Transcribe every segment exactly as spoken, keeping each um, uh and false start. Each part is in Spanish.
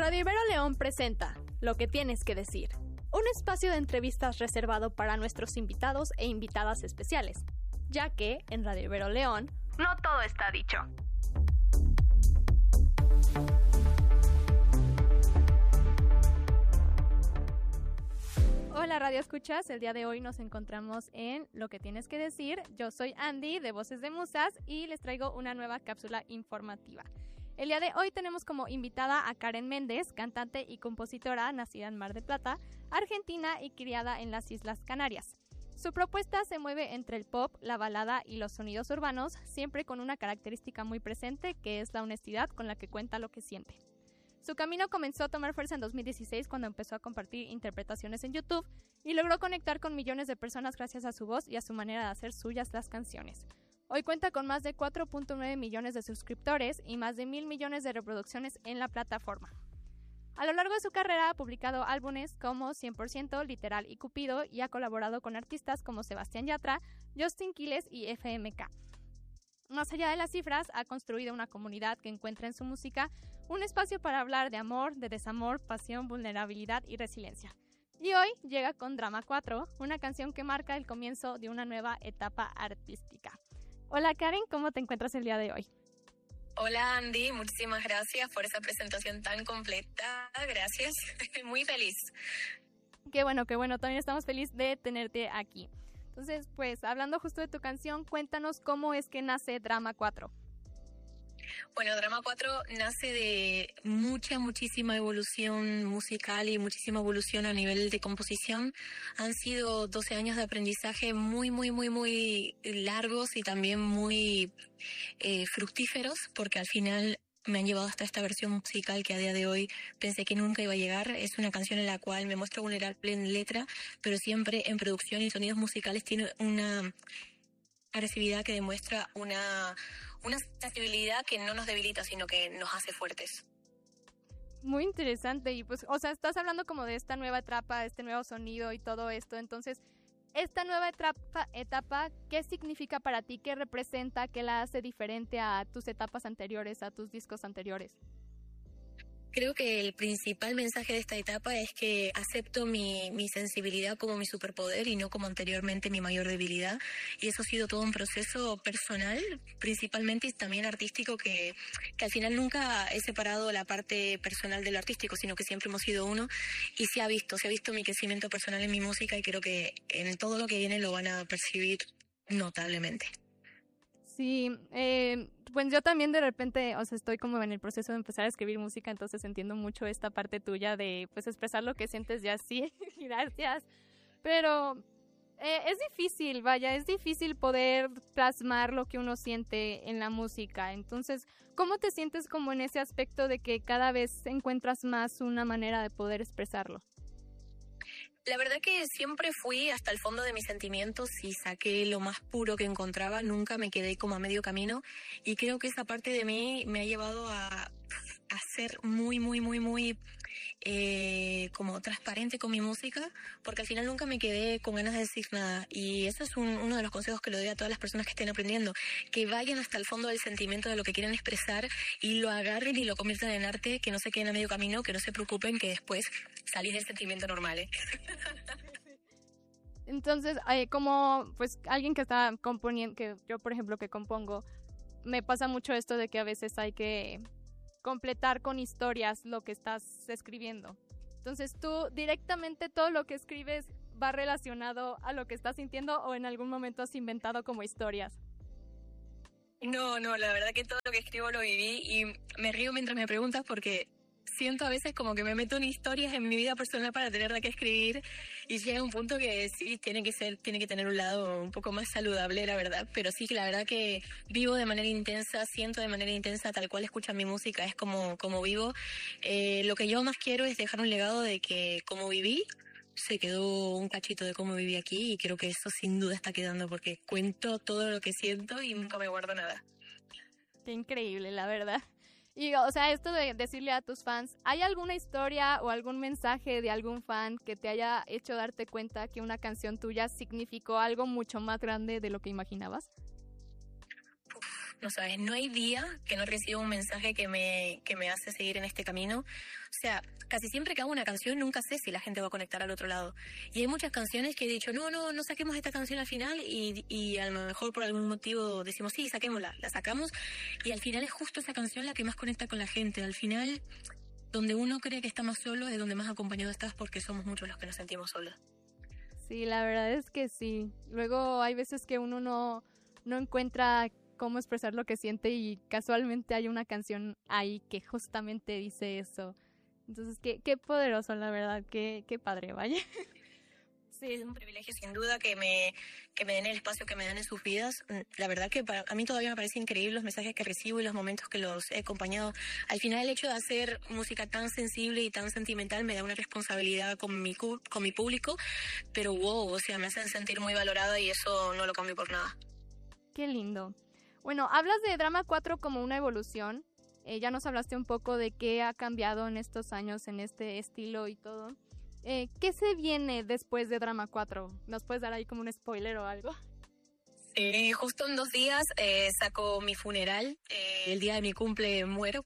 Radio Ibero León presenta Lo que tienes que decir, un espacio de entrevistas reservado para nuestros invitados e invitadas especiales, ya que en Radio Ibero León no todo está dicho. Hola Radio Escuchas, el día de hoy nos encontramos en Lo que tienes que decir. Yo soy Andy de Voces de Musas y les traigo una nueva cápsula informativa. El día de hoy tenemos como invitada a Karen Méndez, cantante y compositora nacida en Mar del Plata, argentina y criada en las Islas Canarias. Su propuesta se mueve entre el pop, la balada y los sonidos urbanos, siempre con una característica muy presente que es la honestidad con la que cuenta lo que siente. Su camino comenzó a tomar fuerza en dos mil dieciséis cuando empezó a compartir interpretaciones en YouTube y logró conectar con millones de personas gracias a su voz y a su manera de hacer suyas las canciones. Hoy cuenta con más de cuatro punto nueve millones de suscriptores y más de mil millones de reproducciones en la plataforma. A lo largo de su carrera ha publicado álbumes como cien por ciento, Literal y Cupido y ha colaborado con artistas como Sebastián Yatra, Justin Quiles y F M K. Más allá de las cifras, ha construido una comunidad que encuentra en su música un espacio para hablar de amor, de desamor, pasión, vulnerabilidad y resiliencia. Y hoy llega con Drama cuatro, una canción que marca el comienzo de una nueva etapa artística. Hola Karen, ¿cómo te encuentras el día de hoy? Hola Andy, muchísimas gracias por esa presentación tan completa, gracias, muy feliz. Qué bueno, qué bueno, también estamos felices de tenerte aquí. Entonces, pues, hablando justo de tu canción, cuéntanos cómo es que nace Drama cuatro. Bueno, Drama cuatro nace de mucha, muchísima evolución musical y muchísima evolución a nivel de composición. Han sido doce años de aprendizaje muy, muy, muy, muy largos y también muy eh, fructíferos, porque al final me han llevado hasta esta versión musical que a día de hoy pensé que nunca iba a llegar. Es una canción en la cual me muestro vulnerable en letra, pero siempre en producción y sonidos musicales tiene una agresividad que demuestra una, una sensibilidad que no nos debilita, sino que nos hace fuertes. Muy interesante. Y pues, o sea, estás hablando como de esta nueva etapa, este nuevo sonido y todo esto. Entonces, esta nueva etapa, etapa, ¿qué significa para ti? ¿Qué representa? ¿Qué la hace diferente a tus etapas anteriores, a tus discos anteriores? Creo que el principal mensaje de esta etapa es que acepto mi, mi sensibilidad como mi superpoder y no como anteriormente mi mayor debilidad. Y eso ha sido todo un proceso personal, principalmente, y también artístico, que, que al final nunca he separado la parte personal de lo artístico, sino que siempre hemos sido uno. Y se ha visto, se ha visto mi crecimiento personal en mi música y creo que en todo lo que viene lo van a percibir notablemente. Sí, eh, pues yo también de repente, o sea, estoy como en el proceso de empezar a escribir música, entonces entiendo mucho esta parte tuya de, pues, expresar lo que sientes ya sí, gracias, pero eh, es difícil, vaya, es difícil poder plasmar lo que uno siente en la música, entonces, ¿cómo te sientes como en ese aspecto de que cada vez encuentras más una manera de poder expresarlo? La verdad que siempre fui hasta el fondo de mis sentimientos y saqué lo más puro que encontraba, nunca me quedé como a medio camino y creo que esa parte de mí me ha llevado a, a ser muy, muy, muy, muy eh, como transparente con mi música, porque al final nunca me quedé con ganas de decir nada y ese es un, uno de los consejos que le doy a todas las personas que estén aprendiendo, que vayan hasta el fondo del sentimiento de lo que quieren expresar y lo agarren y lo conviertan en arte, que no se queden a medio camino, que no se preocupen, que después salís del sentimiento normal, ¿eh? Entonces, eh, como pues alguien que está componiendo, que yo por ejemplo que compongo, me pasa mucho esto de que a veces hay que completar con historias lo que estás escribiendo. Entonces, ¿tú directamente todo lo que escribes va relacionado a lo que estás sintiendo o en algún momento has inventado como historias? No, no, la verdad que todo lo que escribo lo viví y me río mientras me preguntas porque siento a veces como que me meto en historias en mi vida personal para tenerla que escribir y llega un punto que sí, tiene que ser, tiene que tener un lado un poco más saludable, la verdad, pero sí que la verdad que vivo de manera intensa, siento de manera intensa, tal cual escuchan mi música, es como, como vivo. Eh, lo que yo más quiero es dejar un legado de que como viví, se quedó un cachito de cómo viví aquí y creo que eso sin duda está quedando porque cuento todo lo que siento y nunca me guardo nada. Qué increíble, la verdad. Y, o sea, esto de decirle a tus fans, ¿hay alguna historia o algún mensaje de algún fan que te haya hecho darte cuenta que una canción tuya significó algo mucho más grande de lo que imaginabas? Uf, no sabes, no hay día que no reciba un mensaje que me, que me hace seguir en este camino. O sea, casi siempre que hago una canción nunca sé si la gente va a conectar al otro lado. Y hay muchas canciones que he dicho, no, no, no saquemos esta canción al final y, y a lo mejor por algún motivo decimos, sí, saquémosla, la sacamos y al final es justo esa canción la que más conecta con la gente. Al final, donde uno cree que está más solo es donde más acompañado estás porque somos muchos los que nos sentimos solos. Sí, la verdad es que sí. Luego hay veces que uno no, no encuentra cómo expresar lo que siente y casualmente hay una canción ahí que justamente dice eso. Entonces, qué, qué poderoso, la verdad, qué, qué padre, vaya. Sí, es un privilegio sin duda que me, que me den el espacio que me dan en sus vidas. La verdad que para, a mí todavía me parece increíble los mensajes que recibo y los momentos que los he acompañado. Al final el hecho de hacer música tan sensible y tan sentimental me da una responsabilidad con mi, con mi público, pero wow, o sea, me hacen sentir muy valorada y eso no lo cambio por nada. Qué lindo. Bueno, hablas de Drama cuatro como una evolución. Eh, ya nos hablaste un poco de qué ha cambiado en estos años en este estilo y todo. Eh, ¿Qué se viene después de Drama cuatro? ¿Nos puedes dar ahí como un spoiler o algo? Sí, justo en dos días eh, saco mi funeral. Eh, el día de mi cumple muero.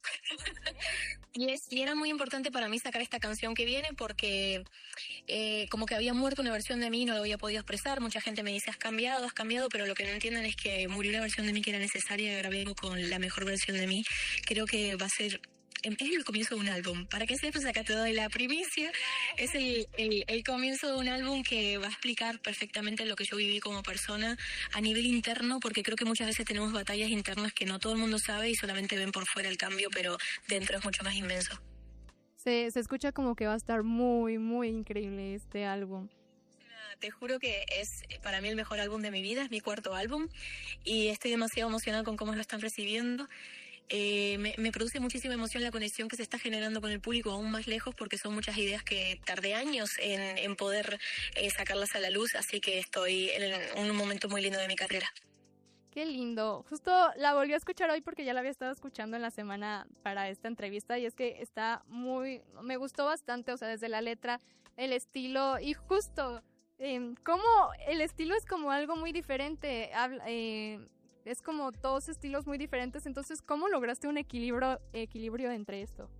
y, es, y era muy importante para mí sacar esta canción que viene porque eh, como que había muerto una versión de mí, no lo había podido expresar. Mucha gente me dice, has cambiado, has cambiado, pero lo que no entienden es que murió una versión de mí que era necesaria y ahora vengo con la mejor versión de mí. Creo que va a ser... es el comienzo de un álbum. Para que sepas, acá te doy la primicia. Es el, el, el comienzo de un álbum que va a explicar perfectamente lo que yo viví como persona a nivel interno, porque creo que muchas veces tenemos batallas internas que no todo el mundo sabe y solamente ven por fuera el cambio, pero dentro es mucho más inmenso. Se, se escucha como que va a estar muy, muy increíble este álbum. Te juro que es para mí el mejor álbum de mi vida, es mi cuarto álbum y estoy demasiado emocionada con cómo lo están recibiendo. Eh, me, me produce muchísima emoción la conexión que se está generando con el público aún más lejos porque son muchas ideas que tardé años en, en poder eh, sacarlas a la luz, así que estoy en un momento muy lindo de mi carrera. Qué lindo. Justo la volví a escuchar hoy porque ya la había estado escuchando en la semana para esta entrevista y es que está muy... me gustó bastante, o sea, desde la letra, el estilo y justo eh, cómo el estilo es como algo muy diferente. Habla... Eh, Es como dos estilos muy diferentes, entonces, ¿cómo lograste un equilibrio, equilibrio entre esto?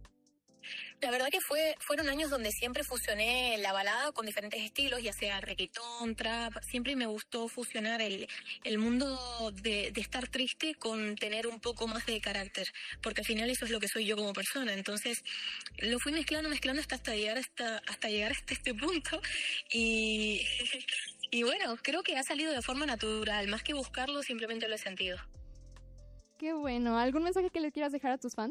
La verdad que fue fueron años donde siempre fusioné la balada con diferentes estilos, ya sea reggaetón, trap. Siempre me gustó fusionar el, el mundo de, de estar triste con tener un poco más de carácter, porque al final eso es lo que soy yo como persona. Entonces lo fui mezclando, mezclando hasta, hasta llegar hasta, hasta llegar hasta este punto y... Y bueno, creo que ha salido de forma natural, más que buscarlo, simplemente lo he sentido. Qué bueno. ¿Algún mensaje que les quieras dejar a tus fans?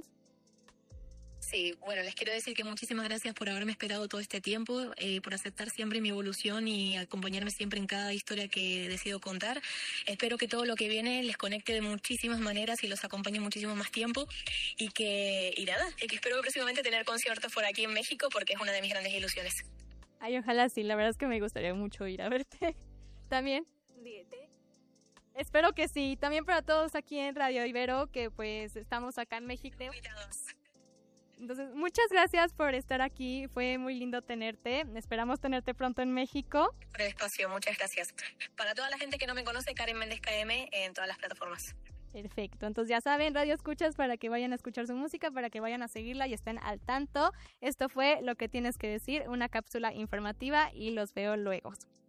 Sí, bueno, les quiero decir que muchísimas gracias por haberme esperado todo este tiempo, eh, por aceptar siempre mi evolución y acompañarme siempre en cada historia que decido contar. Espero que todo lo que viene les conecte de muchísimas maneras y los acompañe muchísimo más tiempo y que, y nada, y que espero próximamente tener conciertos por aquí en México porque es una de mis grandes ilusiones. Ay, ojalá sí, la verdad es que me gustaría mucho ir a verte. También. Dígate. Espero que sí. También para todos aquí en Radio Ibero, que pues estamos acá en México. Cuidados. Entonces, muchas gracias por estar aquí. Fue muy lindo tenerte. Esperamos tenerte pronto en México. Por el espacio, muchas gracias. Para toda la gente que no me conoce, Karen Méndez K M en todas las plataformas. Perfecto, entonces ya saben, Radio Escuchas para que vayan a escuchar su música, para que vayan a seguirla y estén al tanto. Esto fue Lo que tienes que decir, una cápsula informativa y los veo luego.